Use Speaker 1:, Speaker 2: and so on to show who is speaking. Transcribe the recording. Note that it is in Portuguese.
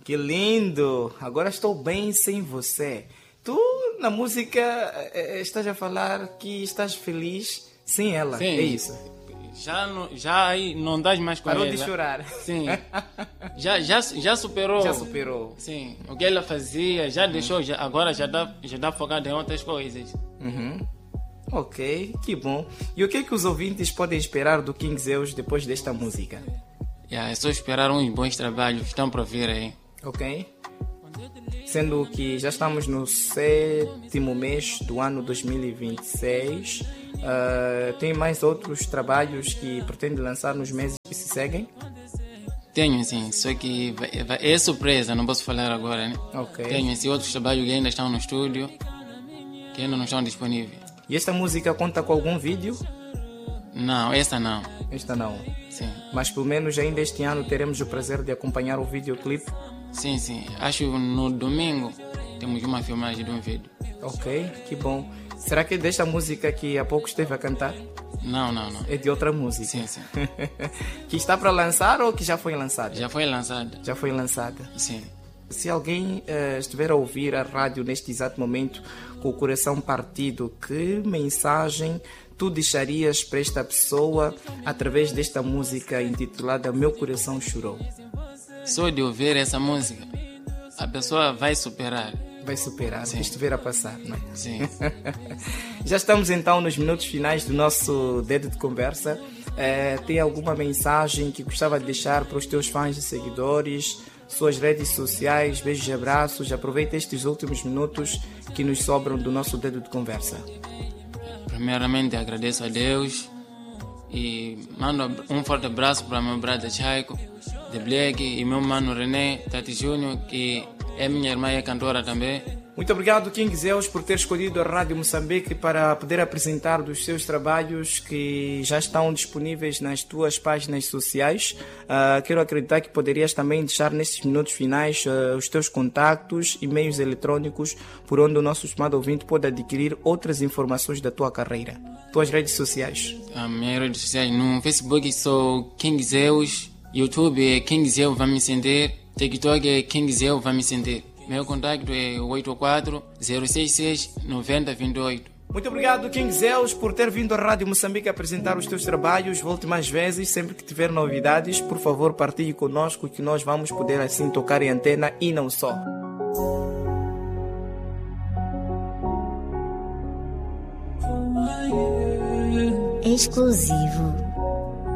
Speaker 1: Que lindo! Agora estou bem sem você. Tu, na música, estás a falar que estás feliz sem ela.
Speaker 2: Sim.
Speaker 1: É isso?
Speaker 2: Já aí não dás mais com ela.
Speaker 1: Parou de chorar.
Speaker 2: Sim. Já superou.
Speaker 1: Já superou.
Speaker 2: Sim. O que ela fazia, já deixou, agora já dá focada em outras coisas.
Speaker 1: Uhum. Ok, que bom. E o que é que os ouvintes podem esperar do King Zeus depois desta música?
Speaker 2: É só esperar uns bons trabalhos que estão para vir aí.
Speaker 1: Ok. Sendo que já estamos no 7º mês do ano 2026, tem mais outros trabalhos que pretende lançar nos meses que se seguem?
Speaker 2: Tenho sim, só que é surpresa, não posso falar agora, né?
Speaker 1: Ok.
Speaker 2: Tenho sim outros trabalhos que ainda estão no estúdio, que ainda não estão disponíveis.
Speaker 1: E esta música conta com algum vídeo?
Speaker 2: Não, essa não.
Speaker 1: Esta não.
Speaker 2: Sim.
Speaker 1: Mas pelo menos ainda este ano teremos o prazer de acompanhar o videoclipe.
Speaker 2: Sim. Acho que no domingo temos uma filmagem de um vídeo.
Speaker 1: Ok, que bom. Será que é desta música que há pouco esteve a cantar?
Speaker 2: Não.
Speaker 1: É de outra música?
Speaker 2: Sim.
Speaker 1: Que está para lançar ou que já foi lançada?
Speaker 2: Já foi lançada.
Speaker 1: Já foi lançada.
Speaker 2: Sim.
Speaker 1: Se alguém estiver a ouvir a rádio neste exato momento com o coração partido, que mensagem tu deixarias para esta pessoa através desta música intitulada Meu Coração Chorou?
Speaker 2: Só de ouvir essa música, a pessoa vai superar.
Speaker 1: Vai superar,
Speaker 2: sim.
Speaker 1: Estiver a passar, não é?
Speaker 2: Sim.
Speaker 1: Já estamos então nos minutos finais do nosso Dedo de Conversa. Tem alguma mensagem que gostava de deixar para os teus fãs e seguidores? Suas redes sociais, beijos e abraços. Aproveita estes últimos minutos que nos sobram do nosso Dedo de Conversa.
Speaker 2: Primeiramente agradeço a Deus e mando um forte abraço para meu brother Chaiko, The Black, e meu mano René Tati Júnior, que é minha irmã e é cantora também.
Speaker 1: Muito obrigado, King Zeus, por ter escolhido a Rádio Moçambique para poder apresentar dos seus trabalhos que já estão disponíveis nas tuas páginas sociais. Quero acreditar que poderias também deixar nestes minutos finais os teus contactos e meios eletrônicos por onde o nosso estimado ouvinte pode adquirir outras informações da tua carreira. Tuas redes sociais.
Speaker 2: As minhas redes sociais, no Facebook sou King Zeus, YouTube é King Zeus Vai Me Sentir, TikTok é King Zeus Vai Me Sentir. Meu contato é 84-066-9028.
Speaker 1: Muito obrigado, King Zeus, por ter vindo à Rádio Moçambique apresentar os teus trabalhos. Volte mais vezes, sempre que tiver novidades, por favor, partilhe conosco que nós vamos poder assim tocar em antena e não só.
Speaker 3: Exclusivo.